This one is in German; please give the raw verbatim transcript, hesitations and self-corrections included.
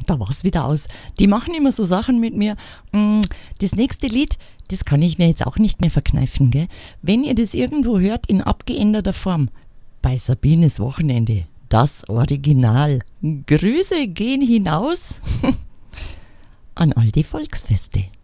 da war's wieder aus. Die machen immer so Sachen mit mir. Das nächste Lied, das kann ich mir jetzt auch nicht mehr verkneifen, gell? Wenn ihr das irgendwo hört in abgeänderter Form, bei Sabines Wochenende, das Original. Grüße gehen hinaus an all die Volksfeste.